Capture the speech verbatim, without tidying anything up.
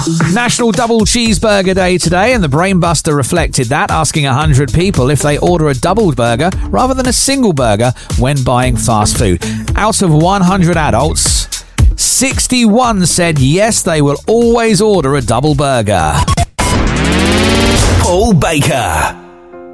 National Double Cheeseburger Day today, and the Brainbuster reflected that, asking one hundred people if they order a double burger rather than a single burger when buying fast food. Out of one hundred adults, sixty-one said yes, they will always order a double burger. Paul Baker.